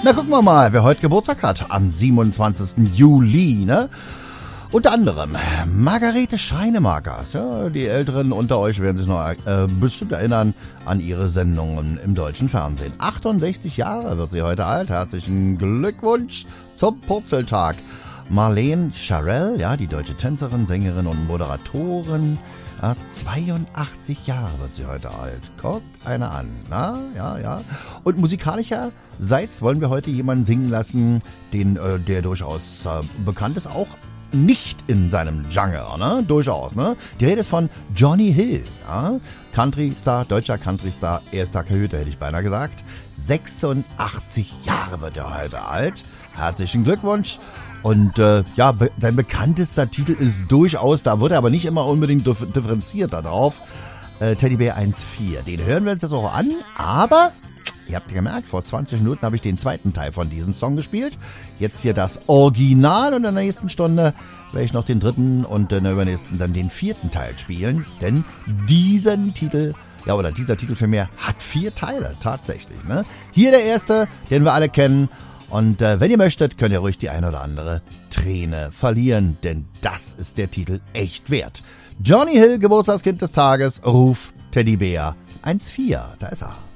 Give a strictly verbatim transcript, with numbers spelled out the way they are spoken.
Na, gucken wir mal, wer heute Geburtstag hat. Am siebenundzwanzigsten Juli, ne? Unter anderem Margarete Schreinemakers. Ja, die Älteren unter euch werden sich noch äh, bestimmt erinnern an ihre Sendungen im deutschen Fernsehen. achtundsechzig Jahre wird sie heute alt. Herzlichen Glückwunsch zum Purzeltag. Marlene Scharell, ja, die deutsche Tänzerin, Sängerin und Moderatorin. Ja, zweiundachtzig Jahre wird sie heute alt. Guck einer an. Na, ja, ja. Und musikalischerseits wollen wir heute jemanden singen lassen, den, äh, der durchaus äh, bekannt ist, auch nicht in seinem Genre, ne? Durchaus, ne? Die Rede ist von Johnny Hill, ja? Country-Star, deutscher Country-Star, erster Kahüter, hätte ich beinahe gesagt. sechsundachtzig Jahre wird er heute alt. Herzlichen Glückwunsch. Und äh, ja, be- sein bekanntester Titel ist durchaus, da wird er aber nicht immer unbedingt dif- differenziert darauf, äh, Teddybär eins vier. Den hören wir uns jetzt auch an, aber ihr habt ja gemerkt, vor zwanzig Minuten habe ich den zweiten Teil von diesem Song gespielt. Jetzt hier das Original und in der nächsten Stunde werde ich noch den dritten und in der übernächsten dann den vierten Teil spielen. Denn diesen Titel, ja oder dieser Titel für mehr, hat vier Teile tatsächlich. Ne? Hier der erste, den wir alle kennen. Und äh, wenn ihr möchtet, könnt ihr ruhig die ein oder andere Träne verlieren, denn das ist der Titel echt wert. Johnny Hill, Geburtstagskind des Tages, Ruf Teddybär eins vier, da ist er.